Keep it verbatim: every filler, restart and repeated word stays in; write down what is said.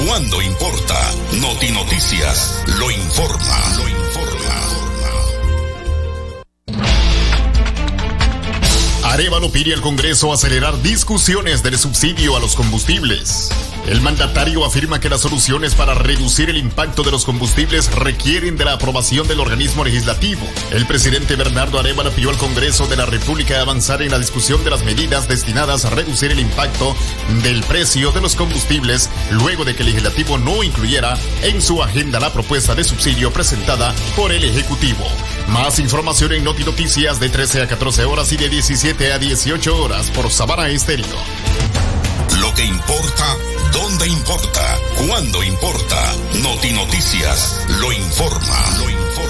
cuando importa. Noti Noticias lo informa, lo informa. Arévalo pide al Congreso acelerar discusiones del subsidio a los combustibles. El mandatario afirma que las soluciones para reducir el impacto de los combustibles requieren de la aprobación del organismo legislativo. El presidente Bernardo Arévalo pidió al Congreso de la República avanzar en la discusión de las medidas destinadas a reducir el impacto del precio de los combustibles, luego de que el legislativo no incluyera en su agenda la propuesta de subsidio presentada por el Ejecutivo. Más información en Noti Noticias de trece a catorce horas y de diecisiete a dieciocho horas por Sabana Estéreo. Lo que importa, dónde importa, cuándo importa. Noti Noticias lo informa, lo informa.